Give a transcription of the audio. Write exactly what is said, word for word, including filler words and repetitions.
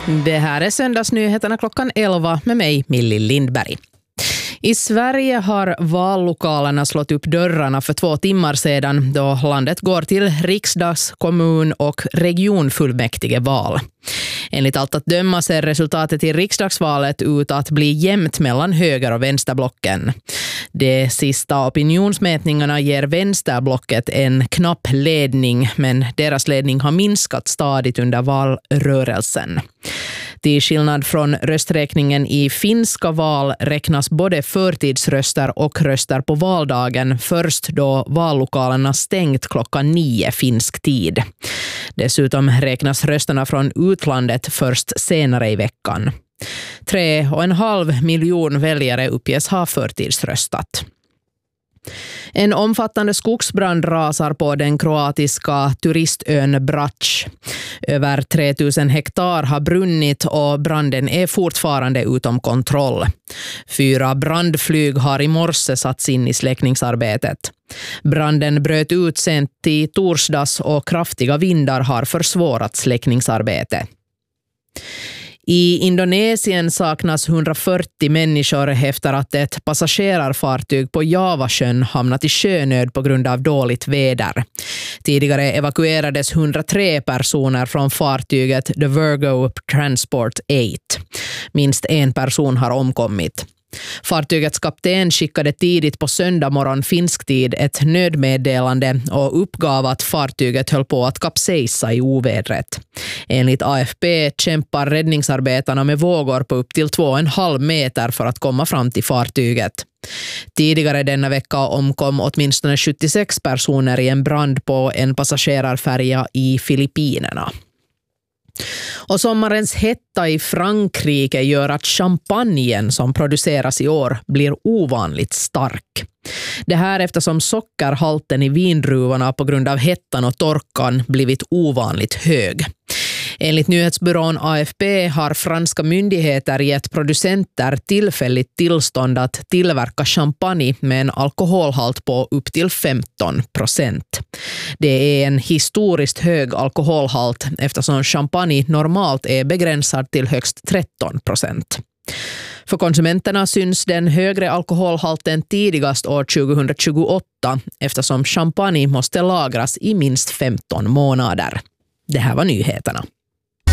Det här är söndagsnyheterna klockan elva med mig, Millie Lindberg. I Sverige har vallokalerna slått upp dörrarna för två timmar sedan då landet går till riksdags-, kommun- och regionfullmäktigeval. Enligt allt att döma ser resultatet i riksdagsvalet ut att bli jämnt mellan höger- och vänsterblocken. De sista opinionsmätningarna ger vänsterblocket en knapp ledning, men deras ledning har minskat stadigt under valrörelsen. Till skillnad från rösträkningen i finska val räknas både förtidsröster och röster på valdagen först då vallokalerna stängt klockan nio finsk tid. Dessutom räknas rösterna från utlandet först senare i veckan. Tre och en halv miljon väljare uppges ha förtidsröstat. En omfattande skogsbrand rasar på den kroatiska turistön Brač. Över tre tusen hektar har brunnit och branden är fortfarande utom kontroll. Fyra brandflyg har i morse satts in i släckningsarbetet. Branden bröt ut sent i torsdags och kraftiga vindar har försvårat släckningsarbetet. I Indonesien saknas hundrafyrtio människor efter att ett passagerarfartyg på Javasjön hamnat i sjönöd på grund av dåligt väder. Tidigare evakuerades hundratre personer från fartyget The Virgo Transport åtta. Minst en person har omkommit. Fartygets kapten skickade tidigt på söndag morgon finsk tid ett nödmeddelande och uppgav att fartyget höll på att kapsejsa i ovädret. Enligt A F P kämpar räddningsarbetarna med vågor på upp till två och en halv meter för att komma fram till fartyget. Tidigare denna vecka omkom åtminstone sjuttiosex personer i en brand på en passagerarfärja i Filippinerna. Och sommarens hetta i Frankrike gör att champagnen som produceras i år blir ovanligt stark. Det här eftersom sockerhalten i vindruvorna på grund av hettan och torkan blivit ovanligt hög. Enligt nyhetsbyrån A F P har franska myndigheter gett producenter tillfälligt tillstånd att tillverka champagne med en alkoholhalt på upp till femton procent. Det är en historiskt hög alkoholhalt eftersom champagne normalt är begränsad till högst tretton procent. För konsumenterna syns den högre alkoholhalten tidigast år tjugohundratjugoåtta eftersom champagne måste lagras i minst femton månader. Det här var nyheterna.